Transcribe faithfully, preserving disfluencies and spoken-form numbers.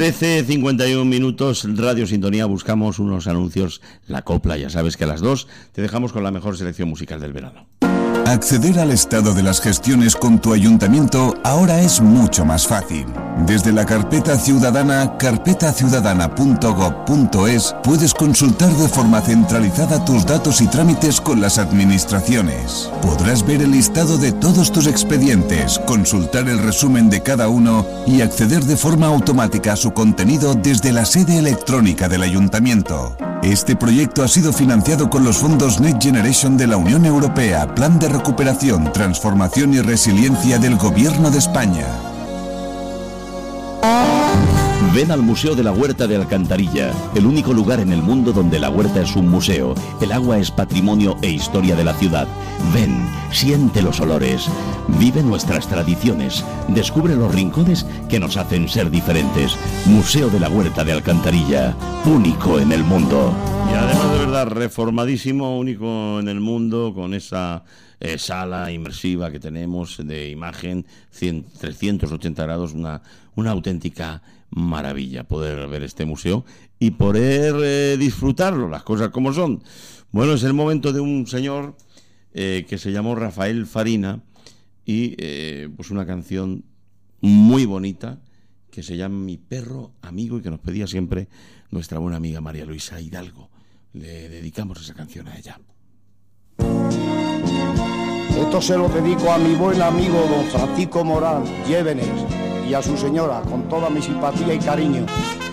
trece cincuenta y uno minutos, Radio Sintonía, buscamos unos anuncios, la copla, ya sabes que a las dos te dejamos con la mejor selección musical del verano. Acceder al estado de las gestiones con tu ayuntamiento ahora es mucho más fácil. Desde la carpeta ciudadana, carpeta ciudadana punto gob punto es, puedes consultar de forma centralizada tus datos y trámites con las administraciones. Podrás ver el listado de todos tus expedientes, consultar el resumen de cada uno y acceder de forma automática a su contenido desde la sede electrónica del ayuntamiento. Este proyecto ha sido financiado con los fondos Next Generation de la Unión Europea, Plan de Recuperación, Transformación y Resiliencia del Gobierno de España. Ven al Museo de la Huerta de Alcantarilla, el único lugar en el mundo donde la huerta es un museo. El agua es patrimonio e historia de la ciudad. Ven, siente los olores, vive nuestras tradiciones, descubre los rincones que nos hacen ser diferentes. Museo de la Huerta de Alcantarilla, único en el mundo. Y además de verdad reformadísimo, único en el mundo, con esa eh, sala inmersiva que tenemos de imagen, cien, trescientos ochenta grados, una, una auténtica maravilla poder ver este museo y poder eh, disfrutarlo, las cosas como son. Bueno, es el momento de un señor eh, que se llamó Rafael Farina y eh, pues una canción muy bonita que se llama Mi perro amigo y que nos pedía siempre nuestra buena amiga María Luisa Hidalgo. Le dedicamos esa canción a ella. Esto se lo dedico a mi buen amigo don Francisco Morán Llévenes y a su señora, con toda mi simpatía y cariño.